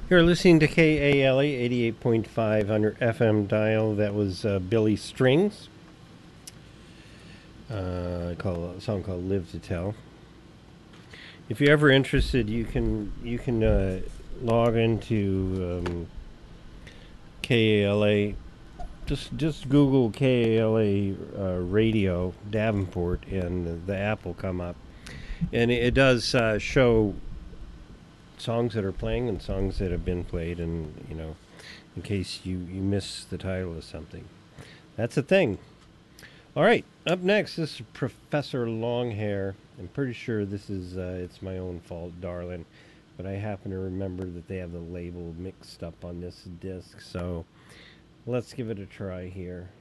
You're listening to KALA 88.5 on your FM dial. That was Billy Strings. Call a song called "Live to Tell." If you're ever interested, you can log into KALA. Just Google KALA radio Davenport, and the app will come up, and it does show songs that are playing and songs that have been played, and in case you miss the title of something. That's a thing. All right, up next, this is Professor Longhair. I'm pretty sure this is It's My Own Fault, Darling, but I happen to remember that they have the label mixed up on this disc, so let's give it a try here.